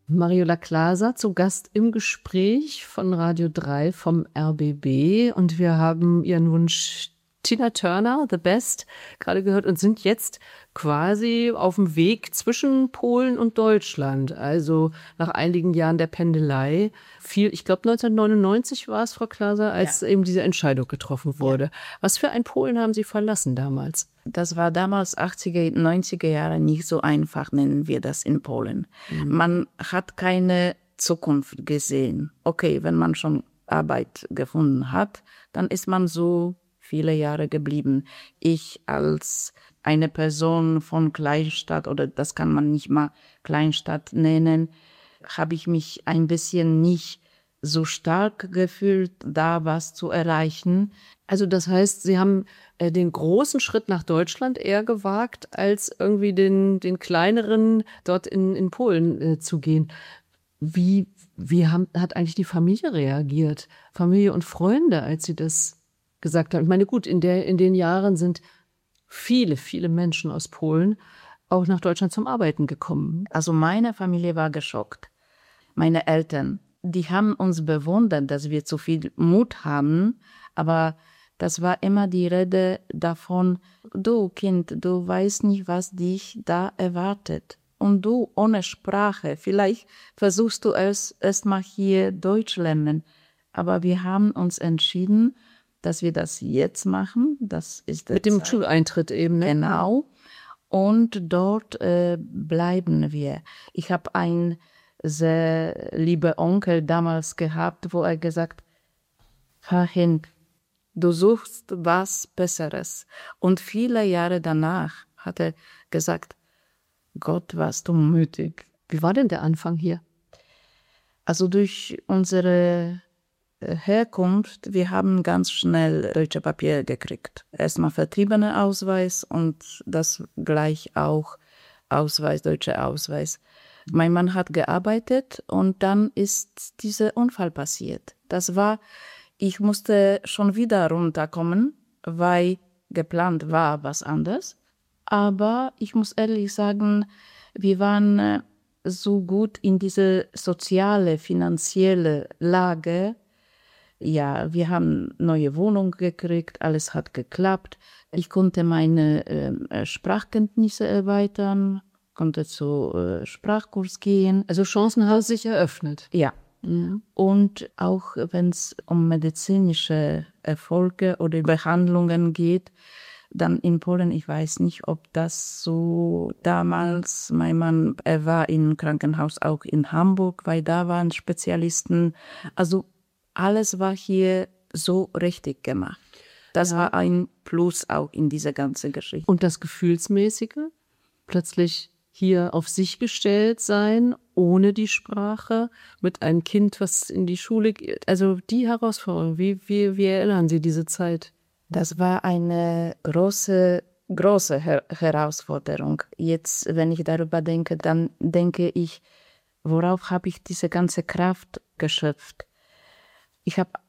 Mariola Klaser zu Gast im Gespräch von Radio 3 vom RBB und wir haben ihren Wunsch Tina Turner, The Best, gerade gehört und sind jetzt quasi auf dem Weg zwischen Polen und Deutschland. Also nach einigen Jahren der Pendelei. Ich glaube 1999 war es, Frau Klaser, als eben diese Entscheidung getroffen wurde. Ja. Was für ein Polen haben Sie verlassen damals? Das war damals 80er, 90er Jahre nicht so einfach, nennen wir das in Polen. Man hat keine Zukunft gesehen. Okay, wenn man schon Arbeit gefunden hat, dann ist man so viele Jahre geblieben. Ich als eine Person von Kleinstadt, oder das kann man nicht mal Kleinstadt nennen, habe ich mich ein bisschen nicht so stark gefühlt, da was zu erreichen. Also das heißt, Sie haben den großen Schritt nach Deutschland eher gewagt, als irgendwie den kleineren dort in Polen zu gehen. Wie hat eigentlich die Familie reagiert? Familie und Freunde, als Sie das gesagt haben? Ich meine, gut, in den Jahren sind viele, viele Menschen aus Polen auch nach Deutschland zum Arbeiten gekommen. Also meine Familie war geschockt. Meine Eltern, die haben uns bewundert, dass wir zu viel Mut haben, aber das war immer die Rede davon, du Kind, du weißt nicht, was dich da erwartet. Und du ohne Sprache, vielleicht versuchst du erst mal hier Deutsch lernen. Aber wir haben uns entschieden, dass wir das jetzt machen. Das ist mit dem Schuleintritt eben, ne? Genau. Und dort bleiben wir. Ich habe einen sehr lieben Onkel damals gehabt, wo er gesagt, fahr hin, du suchst was Besseres. Und viele Jahre danach hat er gesagt, Gott, warst du mutig. Wie war denn der Anfang hier? Also durch unsere Herkunft, wir haben ganz schnell deutsche Papiere gekriegt. Erstmal vertriebener Ausweis und das gleich auch deutscher Ausweis. Mein Mann hat gearbeitet und dann ist dieser Unfall passiert. Ich musste schon wieder runterkommen, weil geplant war was anderes. Aber ich muss ehrlich sagen, wir waren so gut in diese soziale, finanzielle Lage. Ja, wir haben neue Wohnung gekriegt, alles hat geklappt. Ich konnte meine Sprachkenntnisse erweitern, konnte zu Sprachkurs gehen. Also Chancen haben sich eröffnet. Ja. Mhm. Und auch wenn es um medizinische Erfolge oder Behandlungen geht, dann in Polen, ich weiß nicht, ob das so damals, mein Mann, er war im Krankenhaus auch in Hamburg, weil da waren Spezialisten. Also alles war hier so richtig gemacht. Das war ein Plus auch in dieser ganzen Geschichte. Und das Gefühlsmäßige? Plötzlich hier auf sich gestellt sein, ohne die Sprache, mit einem Kind, was in die Schule geht. Also die Herausforderung, wie erinnern Sie diese Zeit? Das war eine große Herausforderung. Jetzt, wenn ich darüber denke, dann denke ich, worauf habe ich diese ganze Kraft geschöpft? Ich habe